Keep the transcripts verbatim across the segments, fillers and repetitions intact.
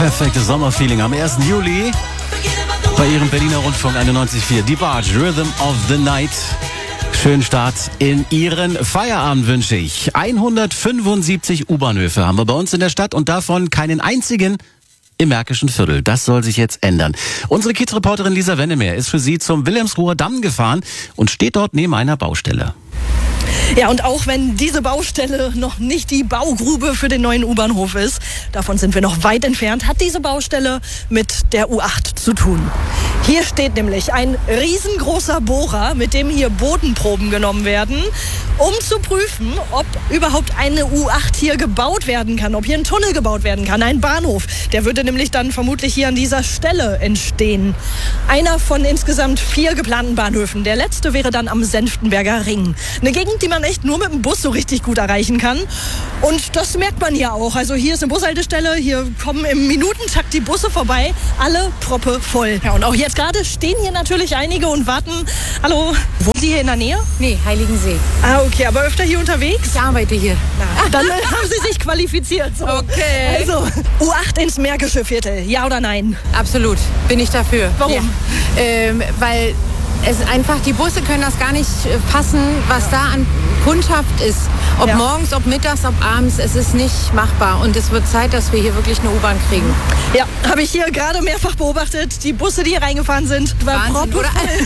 Perfektes Sommerfeeling am ersten Juli bei Ihrem Berliner Rundfunk einundneunzig Komma vier. Die Barge, Rhythm of the Night. Schönen Start in Ihren Feierabend wünsche ich. hundertfünfundsiebzig U-Bahnhöfe haben wir bei uns in der Stadt und davon keinen einzigen im Märkischen Viertel. Das soll sich jetzt ändern. Unsere Kiez-Reporterin Lisa Wennemer ist für Sie zum Wilhelmsruher Damm gefahren und steht dort neben einer Baustelle. Ja, und auch wenn diese Baustelle noch nicht die Baugrube für den neuen U-Bahnhof ist, davon sind wir noch weit entfernt, hat diese Baustelle mit der U acht zu tun. Hier steht nämlich ein riesengroßer Bohrer, mit dem hier Bodenproben genommen werden, um zu prüfen, ob überhaupt eine U acht hier gebaut werden kann, ob hier ein Tunnel gebaut werden kann, ein Bahnhof. Der würde nämlich dann vermutlich hier an dieser Stelle entstehen. Einer von insgesamt vier geplanten Bahnhöfen. Der letzte wäre dann am Senftenberger Ring. Eine Gegend, die man echt nur mit dem Bus so richtig gut erreichen kann. Und das merkt man hier auch. Also hier ist eine Bushaltestelle, hier kommen im Minutentakt die Busse vorbei, alle proppe voll. Ja, und auch jetzt gerade stehen hier natürlich einige und warten. Hallo, wohnen Sie hier in der Nähe? Nee, Heiligensee. Ah, okay, aber öfter hier unterwegs? Ich arbeite hier. Na, dann äh, haben Sie sich qualifiziert. So. Okay. Also, U acht ins Märkische Viertel, ja oder nein? Absolut, bin ich dafür. Warum? Ja. Ähm, weil es einfach, die Busse können das gar nicht fassen, was da an Kundschaft ist. Ob ja. morgens, ob mittags, ob abends, es ist nicht machbar. Und es wird Zeit, dass wir hier wirklich eine U-Bahn kriegen. Ja, habe ich hier gerade mehrfach beobachtet. Die Busse, die hier reingefahren sind, war proppevoll.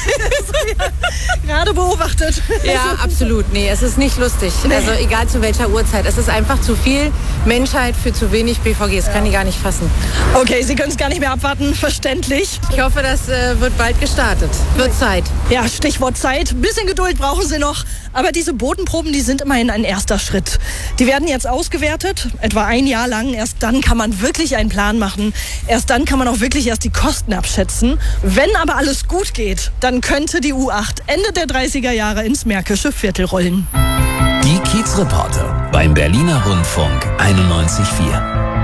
Gerade beobachtet. Ja, absolut. Nee, es ist nicht lustig. Nee. Also egal zu welcher Uhrzeit. Es ist einfach zu viel Menschheit für zu wenig B V G. Das ja. kann ich gar nicht fassen. Okay, Sie können es gar nicht mehr abwarten. Verständlich. Ich hoffe, das äh, wird bald gestartet. Wird Zeit. Ja, Stichwort Zeit. Ein bisschen Geduld brauchen Sie noch. Aber diese Bodenproben, die sind immerhin ein erster Schritt. Die werden jetzt ausgewertet, etwa ein Jahr lang. Erst dann kann man wirklich einen Plan machen. Erst dann kann man auch wirklich erst die Kosten abschätzen. Wenn aber alles gut geht, dann könnte die U acht Ende der dreißiger Jahre ins Märkische Viertel rollen. Die Kiez-Reporter beim Berliner Rundfunk einundneunzig Komma vier.